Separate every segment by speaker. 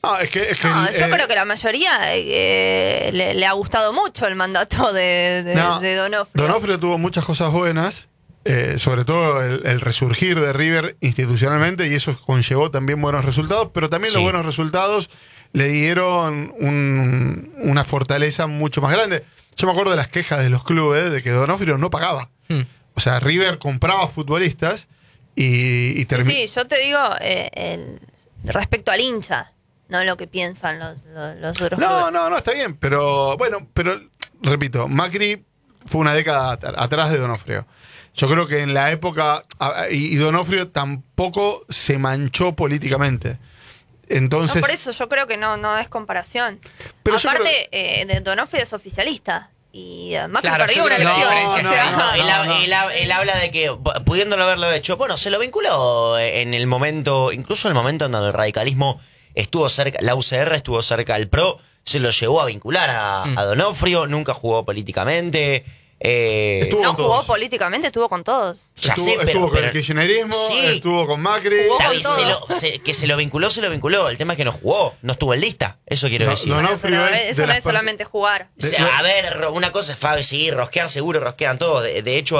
Speaker 1: No, es que
Speaker 2: No, yo creo que la mayoría le ha gustado mucho el mandato de Donofrio.
Speaker 1: Donofrio tuvo muchas cosas buenas, sobre todo el resurgir de River institucionalmente, y eso conllevó también buenos resultados, pero también los buenos resultados le dieron una fortaleza mucho más grande. Yo me acuerdo de las quejas de los clubes de que Donofrio no pagaba. O sea, River compraba futbolistas y terminó.
Speaker 2: Sí, yo te digo respecto al hincha, no lo que piensan los otros clubes.
Speaker 1: No, está bien, pero bueno, repito, Macri fue una década atrás de Donofrio. Yo creo que en la época, y Donofrio tampoco se manchó políticamente. Entonces,
Speaker 2: no, por eso yo creo que no es comparación.
Speaker 1: Pero
Speaker 2: aparte, de Donofrio es oficialista y Macri
Speaker 3: Claro,
Speaker 2: perdió
Speaker 3: yo
Speaker 2: una
Speaker 3: creo que
Speaker 2: elección.
Speaker 4: Él habla de que, pudiéndolo haberlo hecho, bueno, se lo vinculó en el momento, incluso en el momento en donde el radicalismo estuvo cerca, la UCR estuvo cerca del PRO, se lo llevó a vincular a Donofrio, nunca jugó políticamente.
Speaker 2: No jugó políticamente, estuvo con todos.
Speaker 1: Estuvo con el kirchnerismo, estuvo con Macri.
Speaker 4: Que se lo vinculó. El tema es que no jugó, no estuvo en lista. Eso quiero decir.
Speaker 1: Donofrio
Speaker 2: eso no es solamente jugar.
Speaker 4: O sea, a ver, una cosa es Fabi, sí, rosquear seguro, rosquean todos. De hecho,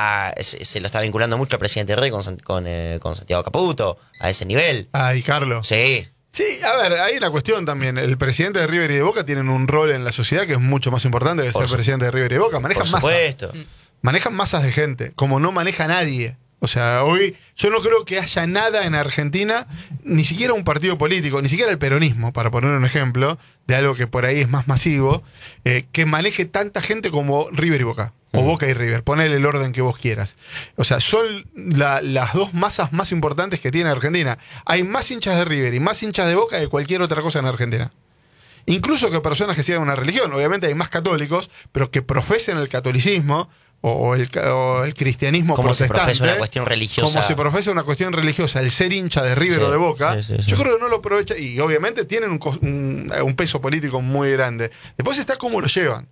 Speaker 4: se lo está vinculando mucho al presidente Rey con Santiago Caputo, a ese nivel.
Speaker 1: Ah, y Carlos.
Speaker 4: Sí.
Speaker 1: Sí, a ver, hay una cuestión también. El presidente de River y de Boca tienen un rol en la sociedad que es mucho más importante que ser presidente de River y de Boca. Manejan
Speaker 4: supuesto.
Speaker 1: Manejan masas de gente, como no maneja nadie. O sea, hoy yo no creo que haya nada en Argentina, ni siquiera un partido político, ni siquiera el peronismo, para poner un ejemplo de algo que por ahí es más masivo, que maneje tanta gente como River y Boca. O Boca y River, ponele el orden que vos quieras. O sea, son las dos masas más importantes que tiene Argentina. Hay más hinchas de River y más hinchas de Boca que cualquier otra cosa en Argentina. Incluso que personas que sigan una religión. Obviamente hay más católicos, pero que profesen el catolicismo o el cristianismo
Speaker 4: como
Speaker 1: protestante.
Speaker 4: Como si profesa una cuestión religiosa.
Speaker 1: Como si profesa una cuestión religiosa. El ser hincha de River o de Boca,
Speaker 4: sí.
Speaker 1: yo creo que no lo aprovecha. Y obviamente tienen un peso político muy grande. Después está cómo lo llevan.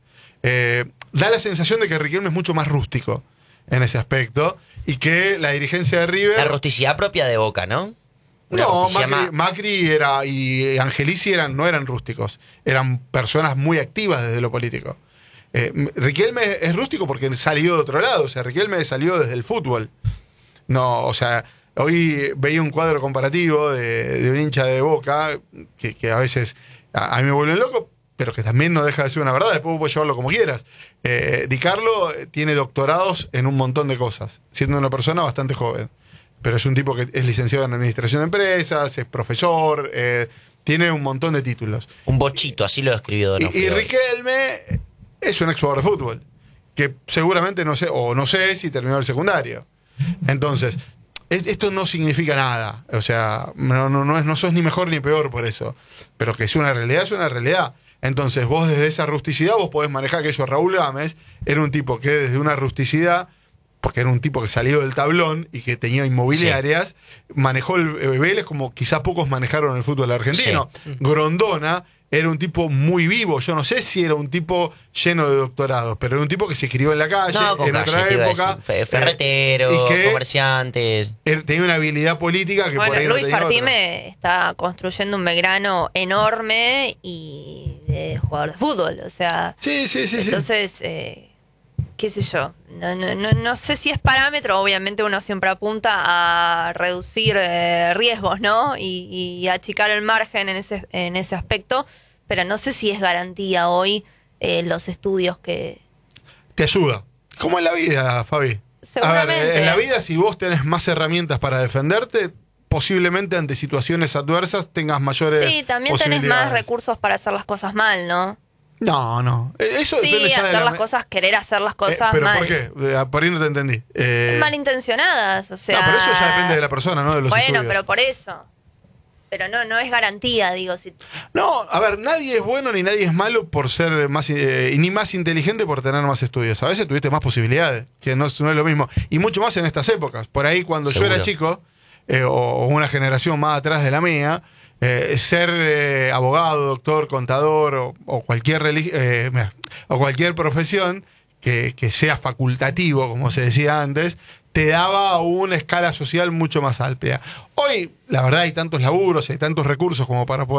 Speaker 1: Da la sensación de que Riquelme es mucho más rústico en ese aspecto y que la dirigencia de River...
Speaker 4: La rusticidad propia de Boca, ¿no?
Speaker 1: No, Macri y Angelici no eran rústicos, eran personas muy activas desde lo político. Riquelme es rústico porque salió de otro lado, o sea, Riquelme salió desde el fútbol. No, o sea, hoy veía un cuadro comparativo de un hincha de Boca que a veces a mí me vuelven loco, pero que también no deja de ser una verdad, después puedes llevarlo como quieras. Di Carlo tiene doctorados en un montón de cosas, siendo una persona bastante joven. Pero es un tipo que es licenciado en Administración de Empresas, es profesor, tiene un montón de títulos.
Speaker 4: Un bochito, así lo describió Donofrio.
Speaker 1: Y Riquelme es un ex jugador de fútbol, que seguramente no sé si terminó el secundario. Entonces, esto no significa nada. O sea, no sos ni mejor ni peor por eso. Pero que es una realidad, es una realidad. Entonces, vos desde esa rusticidad, vos podés manejar que Raúl Gámez era un tipo que desde una rusticidad, porque era un tipo que salió del tablón y que tenía inmobiliarias, manejó el Vélez como quizá pocos manejaron el fútbol argentino. Grondona era un tipo muy vivo. Yo no sé si era un tipo lleno de doctorados, pero era un tipo que se crió en la calle, en otra época.
Speaker 4: Ferretero, comerciantes.
Speaker 1: Tenía una habilidad política que por ahí no
Speaker 2: Luis
Speaker 1: tenía
Speaker 2: Fartime está construyendo un Belgrano enorme y de jugador de fútbol. O sea,
Speaker 1: sí.
Speaker 2: Entonces, qué sé yo. No sé si es parámetro. Obviamente uno siempre apunta a reducir riesgos, ¿no? Y achicar el margen en ese aspecto. Pero no sé si es garantía hoy los estudios que...
Speaker 1: Te ayuda. Como en la vida, Fabi.
Speaker 2: Seguramente.
Speaker 1: A ver, en la vida, si vos tenés más herramientas para defenderte, posiblemente ante situaciones adversas tengas mayores
Speaker 2: Sí, también tenés más recursos para hacer las cosas mal, ¿no?
Speaker 1: No. Eso
Speaker 2: sí,
Speaker 1: depende ya
Speaker 2: hacer las cosas, querer hacer las cosas
Speaker 1: ¿pero
Speaker 2: mal.
Speaker 1: por qué? Por ahí no te entendí.
Speaker 2: Malintencionadas, o sea...
Speaker 1: No, pero eso ya depende de la persona, ¿no? De los estudios.
Speaker 2: Pero por eso. Pero no es garantía, digo.
Speaker 1: No, a ver, nadie es bueno ni nadie es malo por ser más ni más inteligente por tener más estudios. A veces tuviste más posibilidades, que no es lo mismo. Y mucho más en estas épocas. Por ahí cuando yo era chico, o una generación más atrás de la mía, ser abogado, doctor, contador o cualquier profesión que sea facultativo, como se decía antes, te daba una escala social mucho más amplia. Hoy, la verdad, hay tantos laburos, hay tantos recursos como para poder